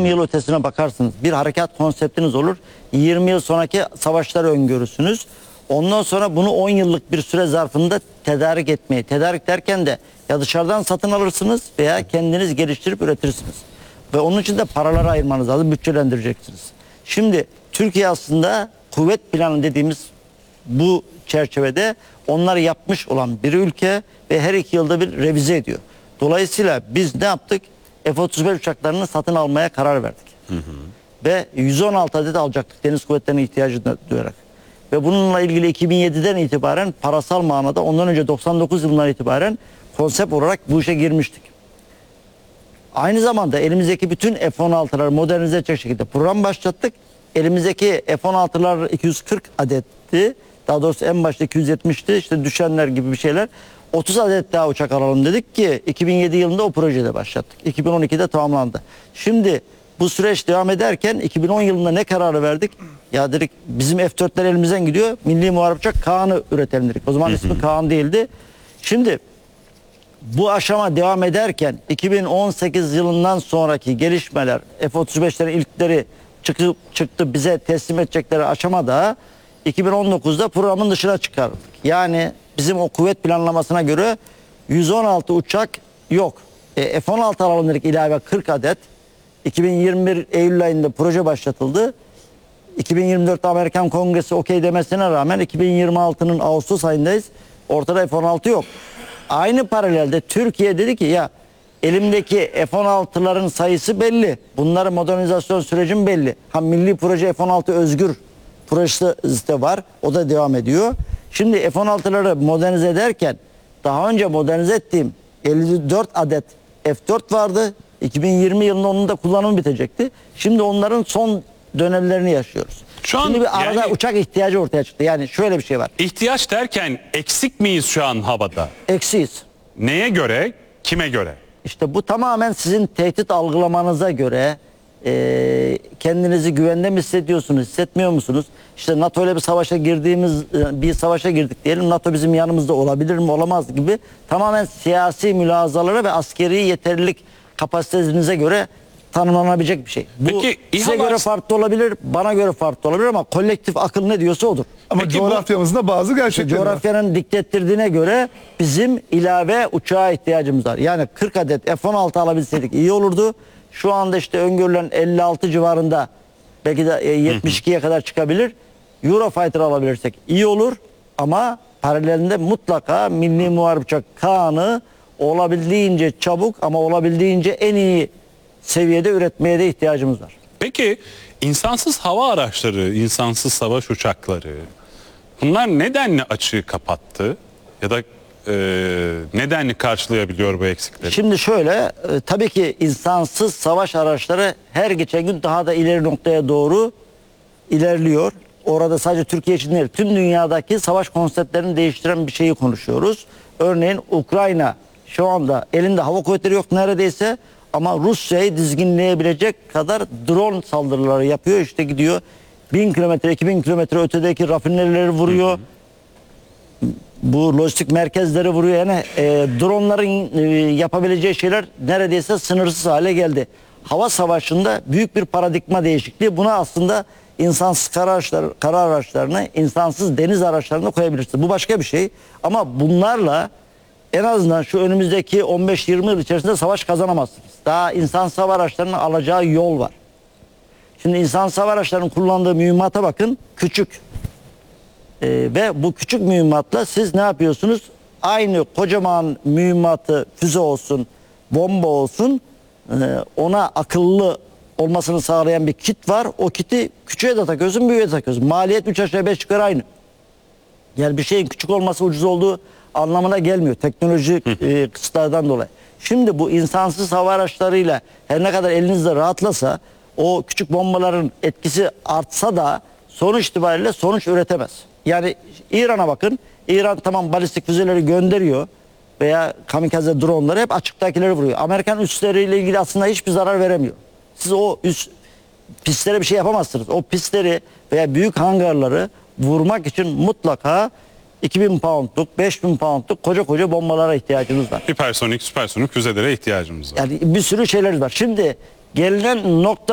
20 yıl ötesine bakarsınız. Bir harekat konseptiniz olur. 20 yıl sonraki savaşları öngörürsünüz. Ondan sonra bunu 10 yıllık bir süre zarfında tedarik etmeyi. Tedarik derken de ya dışarıdan satın alırsınız veya kendiniz geliştirip üretirsiniz. Ve onun için de paraları ayırmanız lazım, bütçelendireceksiniz. Şimdi Türkiye aslında kuvvet planı dediğimiz bu çerçevede onları yapmış olan bir ülke ve her 2 yılda bir revize ediyor. Dolayısıyla biz ne yaptık? F-35 uçaklarını satın almaya karar verdik. Ve 116 adet alacaktık deniz kuvvetlerine ihtiyacını duyarak. Ve bununla ilgili 2007'den itibaren parasal manada, ondan önce 99 yılından itibaren konsept olarak bu işe girmiştik. Aynı zamanda elimizdeki bütün F-16'ları modernize edecek şekilde program başlattık. Elimizdeki F-16'lar 240 adetti. Daha doğrusu en başta 270'ti. İşte düşenler gibi bir şeyler. 30 adet daha uçak alalım dedik ki 2007 yılında o projede başlattık. 2012'de tamamlandı. Şimdi bu süreç devam ederken 2010 yılında ne kararı verdik? Ya dedik bizim F-4'ler elimizden gidiyor. Milli Muharip Uçak Kaan'ı üretelim dedik. O zaman ismi Kaan değildi. Şimdi bu aşama devam ederken 2018 yılından sonraki gelişmeler, F-35'lerin ilkleri çıktı bize teslim edecekleri aşamada 2019'da programın dışına çıkardık. Yani bizim o kuvvet planlamasına göre 116 uçak yok. F-16 alalım dedik, ilave 40 adet. 2021 Eylül ayında proje başlatıldı. 2024'te Amerikan Kongresi okey demesine rağmen 2026'nın Ağustos ayındayız. Ortada F-16 yok. Aynı paralelde Türkiye dedi ki ya elimdeki F-16'ların sayısı belli. Bunların modernizasyon sürecim belli. Milli proje F-16 özgür projesi de var. O da devam ediyor. Şimdi F-16'ları modernize ederken daha önce modernize ettiğim 54 adet F-4 vardı. 2020 yılında onun da kullanımı bitecekti. Şimdi onların son dönemlerini yaşıyoruz. Şimdi bir arada yani, uçak ihtiyacı ortaya çıktı. Yani şöyle bir şey var. İhtiyaç derken eksik miyiz şu an havada? Eksiyiz. Neye göre? Kime göre? İşte bu tamamen sizin tehdit algılamanıza göre, kendinizi güvende mi hissediyorsunuz, hissetmiyor musunuz? İşte NATO ile bir savaşa girdik diyelim. NATO bizim yanımızda olabilir mi, olamaz gibi tamamen siyasi mülazalara ve askeri yeterlilik kapasitenize göre tanımlanabilecek bir şey. Bu peki, size göre farklı olabilir, bana göre farklı olabilir ama kolektif akıl ne diyorsa odur. Ama peki coğrafyamızda bazı gerçekler var. Coğrafyanın dikte ettirdiğine göre bizim ilave uçağa ihtiyacımız var. Yani 40 adet F-16 alabilseydik iyi olurdu. Şu anda işte öngörülen 56 civarında, belki de 72'ye kadar çıkabilir. Eurofighter alabilirsek iyi olur ama paralelinde mutlaka Milli Muharip Uçak Kaan'ı olabildiğince çabuk ama olabildiğince en iyi seviyede üretmeye de ihtiyacımız var. Peki insansız hava araçları, insansız savaş uçakları, bunlar nedenle açığı kapattı ya da nedenle karşılayabiliyor bu eksikleri? Şimdi şöyle, tabii ki insansız savaş araçları her geçen gün daha da ileri noktaya doğru ilerliyor. Orada sadece Türkiye için değil, tüm dünyadaki savaş konseptlerini değiştiren bir şeyi konuşuyoruz. Örneğin Ukrayna şu anda elinde hava kuvvetleri yok neredeyse ama Rusya'yı dizginleyebilecek kadar drone saldırıları yapıyor. İşte gidiyor 1000 kilometre, 2000 kilometre ötedeki rafinerileri vuruyor. Bu lojistik merkezleri vuruyor. Yani dronların yapabileceği şeyler neredeyse sınırsız hale geldi. Hava savaşında büyük bir paradigma değişikliği. Buna aslında insansız kara araçlarını, insansız deniz araçlarını koyabilirsiniz. Bu başka bir şey. Ama bunlarla en azından şu önümüzdeki 15-20 yıl içerisinde savaş kazanamazsınız. Daha insansız hava araçlarının alacağı yol var. Şimdi insansız hava araçlarının kullandığı mühimmata bakın, küçük. Ve bu küçük mühimmatla siz ne yapıyorsunuz? Aynı kocaman mühimmatı, füze olsun, bomba olsun, ona akıllı olmasını sağlayan bir kit var. O kiti küçüğe de takıyorsun, büyüğe de takıyorsun. Maliyet 3 aşağı 5 yukarı aynı. Yani bir şeyin küçük olması ucuz olduğu anlamına gelmiyor. Teknoloji kısıtlardan dolayı. Şimdi bu insansız hava araçlarıyla her ne kadar elinizde rahatlasa, o küçük bombaların etkisi artsa da sonuç itibariyle sonuç üretemez. Yani İran'a bakın. İran tamam balistik füzeleri gönderiyor veya kamikaze dronları hep açıktakileri vuruyor. Amerikan üsleriyle ilgili aslında hiçbir zarar veremiyor. Siz o üst pistlere bir şey yapamazsınız. O pistleri veya büyük hangarları vurmak için mutlaka 2000 poundluk, 5000 poundluk koca koca bombalara ihtiyacımız var. Hipersonik, süpersonik füzelere ihtiyacımız var. Yani bir sürü şeyler var. Şimdi gelinen nokta